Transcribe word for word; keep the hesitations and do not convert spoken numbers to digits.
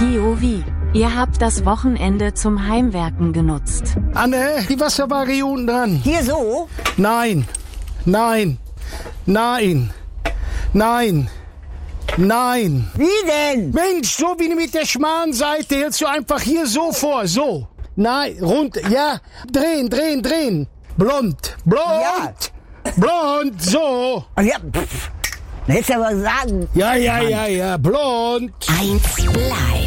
P O V. Ihr habt das Wochenende zum Heimwerken genutzt. Anne, die Wasser hier unten dran. Hier so? Nein, nein, nein, nein, nein. Wie denn? Mensch, so wie mit der Schmarrnseite hältst du einfach hier so vor, so. Nein, rund, ja, drehen, drehen, drehen. Blond, blond, Ja. blond, so. Ach ja, pff. Das hättest du aber sagen. Ja, ja, ja, ja, blond. Eins live.